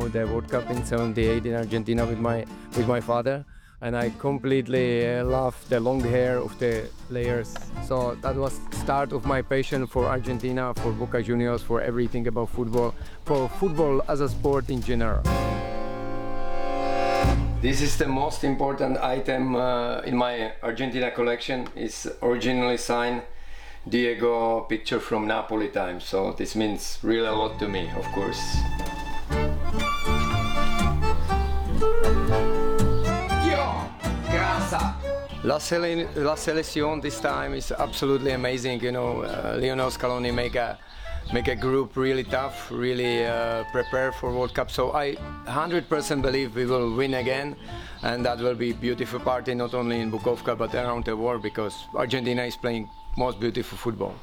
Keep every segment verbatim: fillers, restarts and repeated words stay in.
know, the World Cup in seventy-eight in Argentina with my with my father, and I completely uh, love the long hair of the players. So that was start of my passion for Argentina, for Boca Juniors, for everything about football, for football as a sport in general. This is the most important item uh, in my Argentina collection. It's originally signed Diego picture from Napoli times, so this means really a lot to me, of course. Yo, grasa! La, Sele La Selección this time is absolutely amazing. You know, uh, Lionel Scaloni make a make a group really tough, really uh, prepare for World Cup. So I one hundred percent believe we will win again, and that will be a beautiful party not only in Bukovka but around the world, because Argentina is playing most beautiful football.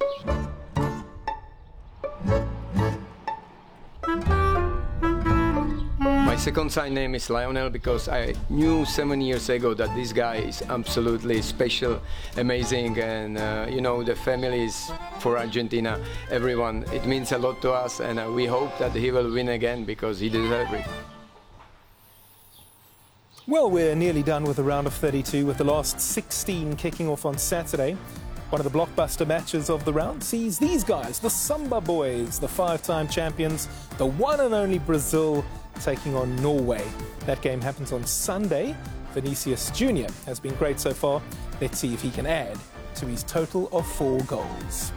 My second sign name is Lionel because I knew seven years ago that this guy is absolutely special, amazing, and uh, you know, the family is for Argentina, everyone. It means a lot to us, and uh, we hope that he will win again because he deserves it. Well, we're nearly done with the round of thirty-two, with the last sixteen kicking off on Saturday. One of the blockbuster matches of the round sees these guys, the Samba Boys, the five-time champions, the one and only Brazil, taking on Norway. That game happens on Sunday. Vinicius Junior has been great so far. Let's see if he can add to his total of four goals.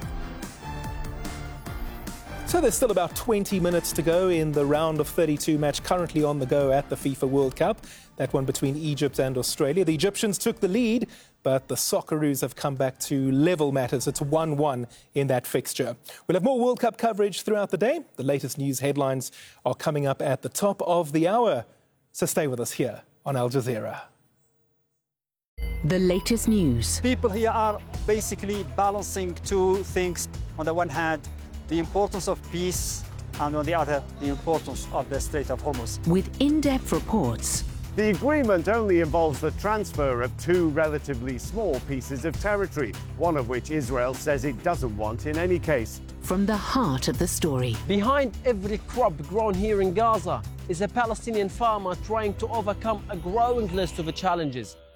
So there's still about twenty minutes to go in the round of thirty-two match currently on the go at the FIFA World Cup. That one between Egypt and Australia. The Egyptians took the lead, but the Socceroos have come back to level matters. It's one one in that fixture. We'll have more World Cup coverage throughout the day. The latest news headlines are coming up at the top of the hour. So stay with us here on Al Jazeera. The latest news. People here are basically balancing two things. On the one hand, the importance of peace, and on the other, the importance of the Strait of Hormuz. With in-depth reports. The agreement only involves the transfer of two relatively small pieces of territory, one of which Israel says it doesn't want in any case. From the heart of the story. Behind every crop grown here in Gaza is a Palestinian farmer trying to overcome a growing list of challenges.